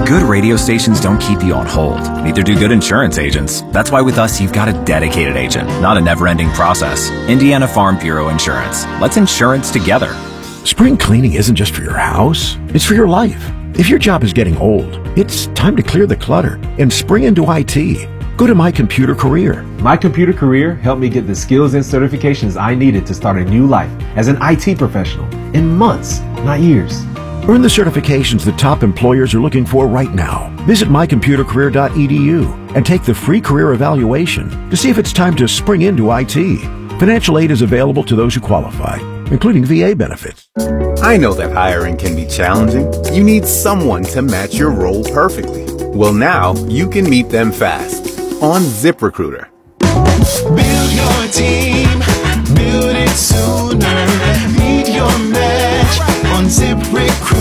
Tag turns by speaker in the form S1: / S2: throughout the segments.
S1: Good radio stations don't keep you on hold. Neither do good insurance agents. That's why with us, you've got a dedicated agent, not a never-ending process. Indiana Farm Bureau Insurance. Let's insurance together.
S2: Spring cleaning isn't just for your house, it's for your life. If your job is getting old, it's time to clear the clutter and spring into IT. Go to My Computer Career.
S3: My Computer Career helped me get the skills and certifications I needed to start a new life as an IT professional in months, not years.
S2: Earn the certifications that top employers are looking for right now. Visit mycomputercareer.edu and take the free career evaluation to see if it's time to spring into IT. Financial aid is available to those who qualify, including VA benefits.
S4: I know that hiring can be challenging. You need someone to match your role perfectly. Well, now you can meet them fast on ZipRecruiter.
S5: Build your team, build it sooner. Meet your match on ZipRecruiter.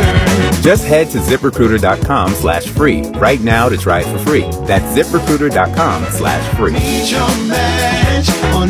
S4: Just head to ZipRecruiter.com/free right now to try it for free. That's ZipRecruiter.com/free.
S5: Meet your match on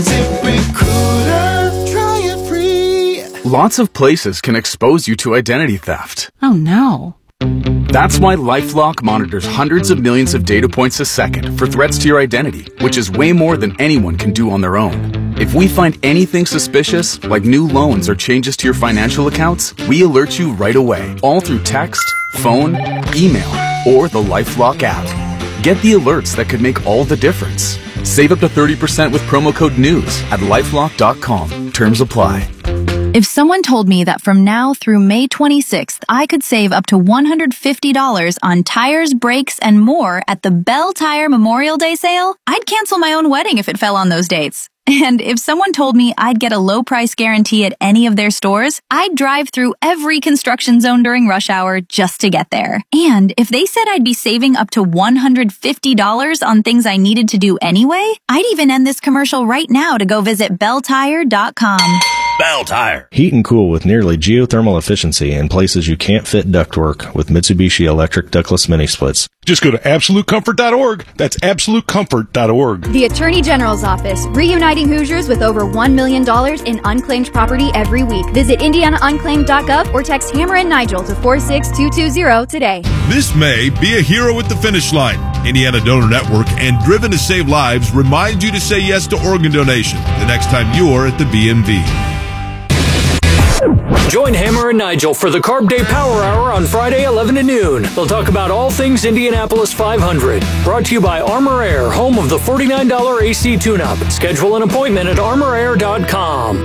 S5: ZipRecruiter. Try it free.
S6: Lots of places can expose you to identity theft.
S7: Oh no.
S6: That's why LifeLock monitors hundreds of millions of data points a second for threats to your identity, which is way more than anyone can do on their own. If we find anything suspicious, like new loans or changes to your financial accounts, we alert you right away, all through text, phone, email, or the LifeLock app. Get the alerts that could make all the difference. Save up to 30% with promo code NEWS at LifeLock.com. Terms apply.
S7: If someone told me that from now through May 26th, I could save up to $150 on tires, brakes, and more at the Bell Tire Memorial Day sale, I'd cancel my own wedding if it fell on those dates. And if someone told me I'd get a low price guarantee at any of their stores, I'd drive through every construction zone during rush hour just to get there. And if they said I'd be saving up to $150 on things I needed to do anyway, I'd even end this commercial right now to go visit belltire.com.
S8: Bell Tire. Heat and cool with nearly geothermal efficiency in places you can't fit ductwork with Mitsubishi electric ductless mini splits.
S9: Just go to AbsoluteComfort.org. That's AbsoluteComfort.org.
S10: The Attorney General's Office, reuniting Hoosiers with over $1 million in unclaimed property every week. Visit IndianaUnclaimed.gov or text Hammer and Nigel to 46220 today.
S9: This May, be a hero at the finish line. Indiana Donor Network and Driven to Save Lives remind you to say yes to organ donation the next time you're at the BMV.
S11: Join Hammer and Nigel for the Carb Day Power Hour on Friday, 11 to noon. They'll talk about all things Indianapolis 500. Brought to you by Armor Air, home of the $49 AC tune-up. Schedule an appointment at armorair.com.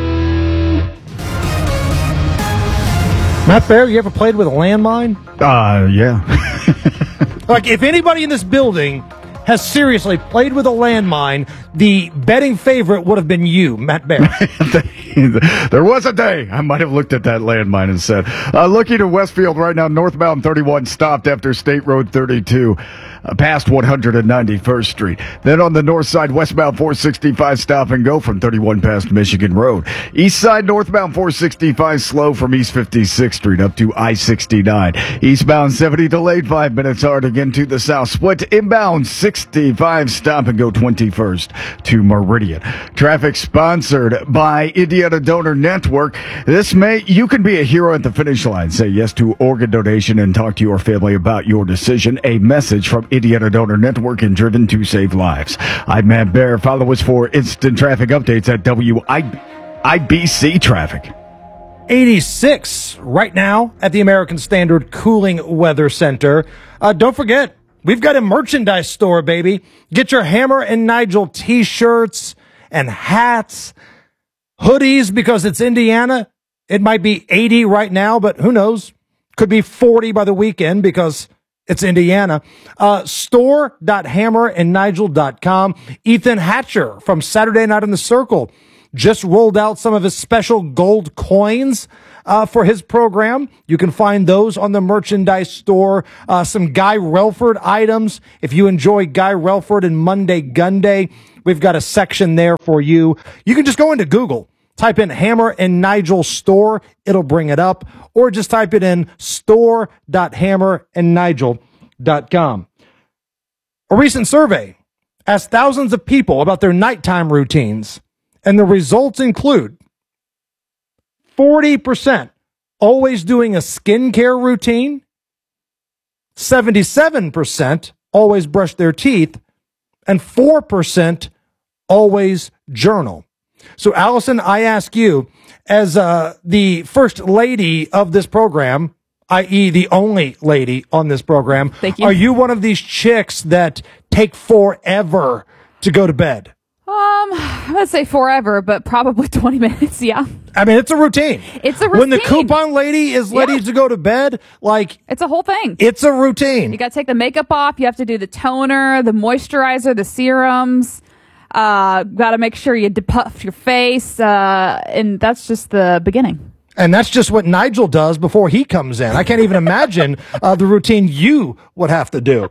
S12: Matt Bear, you ever played with a landmine?
S13: Yeah.
S12: Like, if anybody in this building has seriously played with a landmine, the betting favorite would have been you, Matt Bear.
S13: There was a day I might have looked at that landmine and said, looking to Westfield right now, northbound 31 stopped after State Road 32. Past 191st Street. Then on the north side, westbound 465 stop and go from 31 past Michigan Road. East side, northbound 465 slow from East 56th Street up to I-69. Eastbound 70 delayed 5 minutes hard into the south. Split inbound 65 stop and go 21st to Meridian. Traffic sponsored by Indiana Donor Network. This May, you can be a hero at the finish line. Say yes to organ donation and talk to your family about your decision. A message from Indiana Donor Network and Driven to Save Lives. I'm Matt Bear. Follow us for instant traffic updates at WIBC Traffic.
S12: 86 right now at the American Standard Cooling Weather Center. Don't forget, we've got a merchandise store, baby. Get your Hammer and Nigel t-shirts and hats, hoodies, because it's Indiana. It might be 80 right now, but who knows? Could be 40 by the weekend because it's Indiana. Store.hammerandnigel.com. Ethan Hatcher from Saturday Night in the Circle just rolled out some of his special gold coins for his program. You can find those on the merchandise store. Some Guy Relford items. If you enjoy Guy Relford and Monday Gun Day, we've got a section there for you. You can just go into Google. Type in Hammer and Nigel store. It'll bring it up. Or just type it in store.hammerandnigel.com. A recent survey asked thousands of people about their nighttime routines, and the results include 40% always doing a skincare routine, 77% always brush their teeth, and 4% always journal. So, Allison, I ask you, as the first lady of this program, i.e. the only lady on this program,
S14: Thank you.
S12: Are you one of these chicks that take forever to go to bed?
S14: I'm going to say forever, but probably 20 minutes, yeah.
S12: I mean, it's a routine.
S14: It's a routine.
S12: When the coupon lady is ready to go to bed, like...
S14: It's a whole thing.
S12: It's a routine.
S14: You got to take the makeup off. You have to do the toner, the moisturizer, the serums. Got to make sure you depuff your face. And that's just the beginning.
S12: And that's just what Nigel does before he comes in. I can't even imagine the routine you would have to do.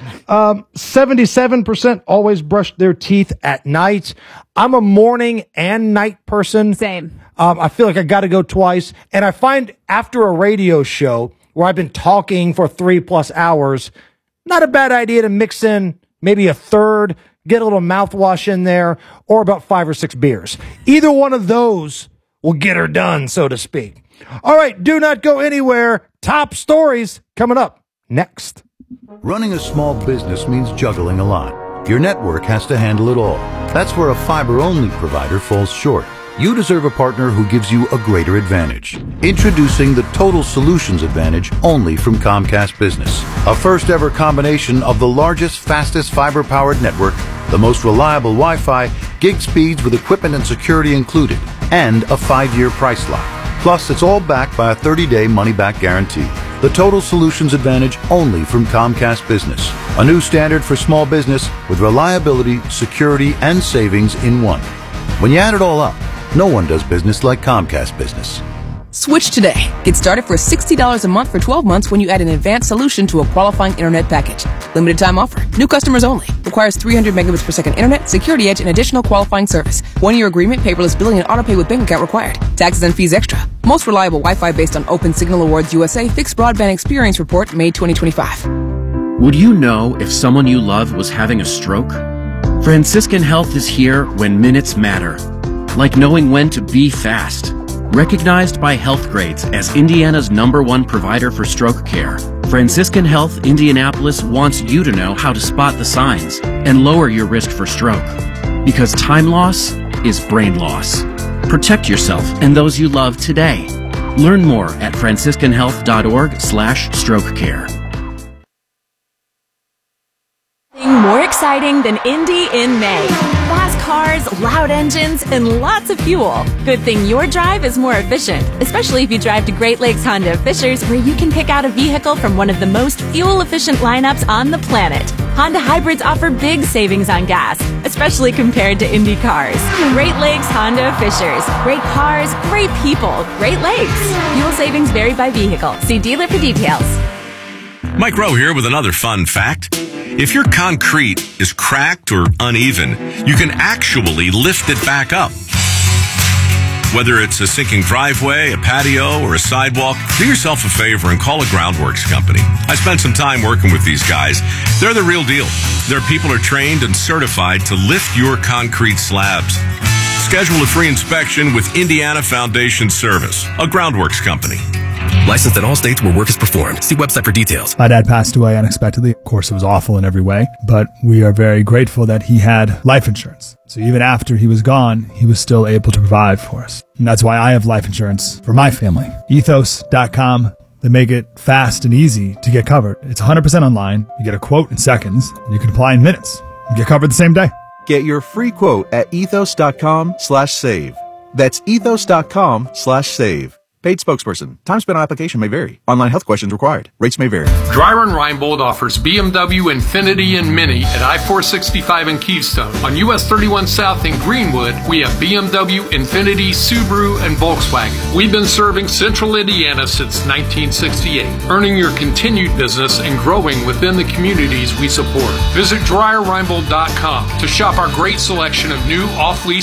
S12: 77% always brush their teeth at night. I'm a morning and night person.
S14: Same.
S12: I feel like I got to go twice. And I find after a radio show where I've been talking for 3+ hours, not a bad idea to mix in maybe a third, get a little mouthwash in there, or about 5 or 6 beers. Either one of those will get her done, so to speak. All right, do not go anywhere. Top stories coming up next.
S15: Running a small business means juggling a lot. Your network has to handle it all. That's where a fiber-only provider falls short. You deserve a partner who gives you a greater advantage. Introducing the Total Solutions Advantage only from Comcast Business. A first-ever combination of the largest, fastest fiber-powered network, the most reliable Wi-Fi, gig speeds with equipment and security included, and a 5-year price lock. Plus, it's all backed by a 30-day money-back guarantee. The Total Solutions Advantage only from Comcast Business. A new standard for small business with reliability, security, and savings in one. When you add it all up, no one does business like Comcast Business.
S16: Switch today. Get started for $60 a month for 12 months when you add an advanced solution to a qualifying internet package. Limited time offer. New customers only. Requires 300 megabits per second internet, security edge, and additional qualifying service. 1-year agreement, paperless billing, and autopay with bank account required. Taxes and fees extra. Most reliable Wi-Fi based on Open Signal Awards USA Fixed Broadband Experience Report, May 2025.
S17: Would you know if someone you love was having a stroke? Franciscan Health is here when minutes matter. Like knowing when to be fast. Recognized by Healthgrades as Indiana's #1 provider for stroke care, Franciscan Health Indianapolis wants you to know how to spot the signs and lower your risk for stroke. Because time loss is brain loss. Protect yourself and those you love today. Learn more at franciscanhealth.org/strokecare.
S18: More exciting than Indy in May. Fast cars, loud engines, and lots of fuel. Good thing your drive is more efficient, especially if you drive to Great Lakes Honda of Fishers, where you can pick out a vehicle from one of the most fuel-efficient lineups on the planet. Honda hybrids offer big savings on gas, especially compared to Indy cars. Great Lakes Honda of Fishers. Great cars, great people, Great Lakes. Fuel savings vary by vehicle. See dealer for details.
S19: Mike Rowe here with another fun fact. If your concrete is cracked or uneven, you can actually lift it back up. Whether it's a sinking driveway, a patio, or a sidewalk, do yourself a favor and call a Groundworks company. I spent some time working with these guys. They're the real deal. Their people are trained and certified to lift your concrete slabs. Schedule a free inspection with Indiana Foundation Service, a Groundworks company.
S20: Licensed in all states where work is performed. See website for details.
S21: My dad passed away unexpectedly. Of course, it was awful in every way, but we are very grateful that he had life insurance. So even after he was gone, he was still able to provide for us. And that's why I have life insurance for my family. Ethos.com. They make it fast and easy to get covered. It's 100% online. You get a quote in seconds, and you can apply in minutes. You get covered the same day.
S22: Get your free quote at ethos.com/save. That's ethos.com/save. Paid spokesperson. Time spent on application may vary. Online health questions required. Rates may vary.
S23: Dreyer & Reinbold offers BMW, Infiniti, and Mini at I-465 in Keystone. On US 31 South in Greenwood, we have BMW, Infiniti, Subaru, and Volkswagen. We've been serving Central Indiana since 1968, earning your continued business and growing within the communities we support. Visit DreyerReinbold.com to shop our great selection of new off-lease